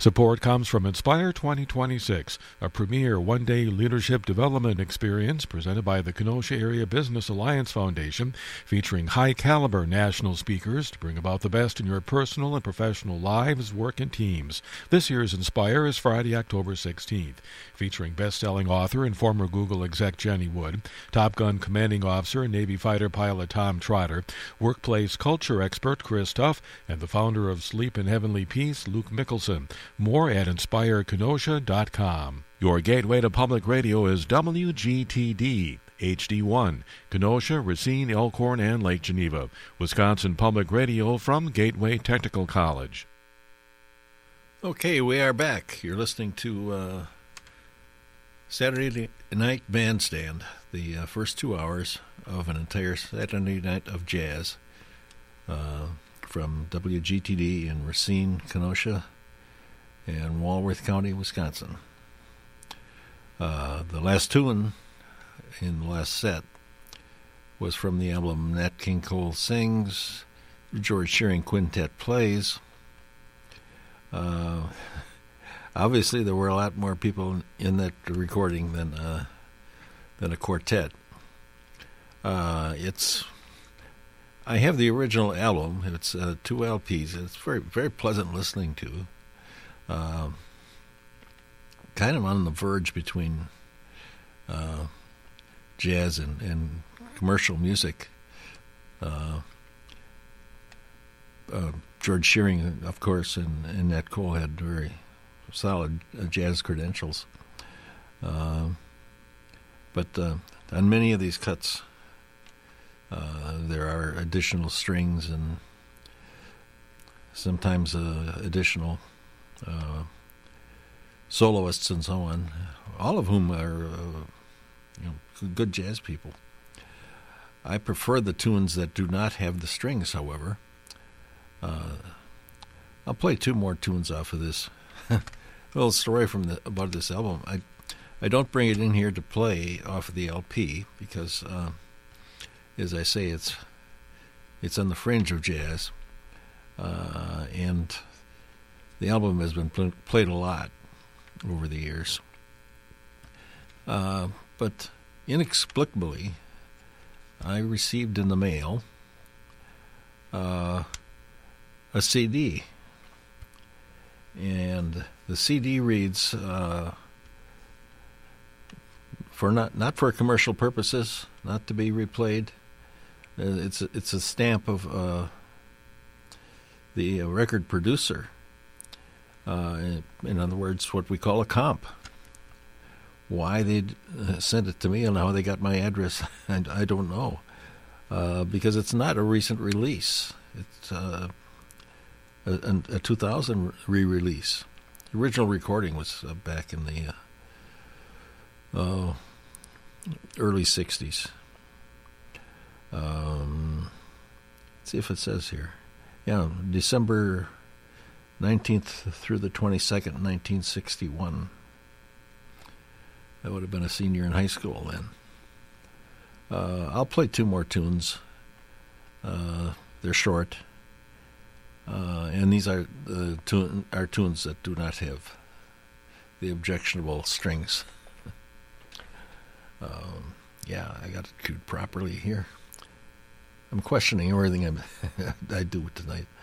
Support comes from Inspire 2026, a premier one-day leadership development experience presented by the Kenosha Area Business Alliance Foundation, featuring high-caliber national speakers to bring about the best in your personal and professional lives, work, and teams. This year's Inspire is Friday, October 16th, featuring best-selling author and former Google exec Jenny Wood, Top Gun commanding officer and Navy fighter pilot Tom Trotter, workplace culture expert Chris Tuff, and the founder of Sleep in Heavenly Peace, Luke Mickelson. More at InspireKenosha.com. Your gateway to public radio is WGTD, HD1, Kenosha, Racine, Elkhorn, and Lake Geneva. Wisconsin Public Radio from Gateway Technical College. Okay, we are back. You're listening to Saturday Night Bandstand, the first 2 hours of an entire Saturday night of jazz from WGTD in Racine, Kenosha, and Walworth County, Wisconsin. The last tune in the last set was from the album Nat King Cole Sings, George Shearing Quintet Plays. Obviously, there were a lot more people in that recording than a quartet. I have the original album. It's 2 LPs. It's very, very pleasant listening to. Kind of on the verge between jazz and commercial music. George Shearing, of course, and Nat Cole had very solid jazz credentials. But on many of these cuts, there are additional strings and sometimes additional soloists and so on, all of whom are good jazz people. I prefer the tunes that do not have the strings, however. I'll play 2 more tunes off of this. A little story about this album. I don't bring it in here to play off of the LP because, as I say, it's on the fringe of jazz, and the album has been played a lot over the years. But inexplicably, I received in the mail a CD. And the CD reads, for not for commercial purposes, not to be replayed. It's a stamp of the record producer. In other words, what we call a comp. Why they sent it to me and how they got my address, I don't know. Because it's not a recent release. It's a 2000 re-release. The original recording was back in the early 60s. Let's see if it says here. Yeah, December 19th through the 22nd, 1961. I would have been a senior in high school then. I'll play 2 more tunes. They're short. And these are tunes that do not have the objectionable strings. I got it cued properly here. I'm questioning everything I do tonight.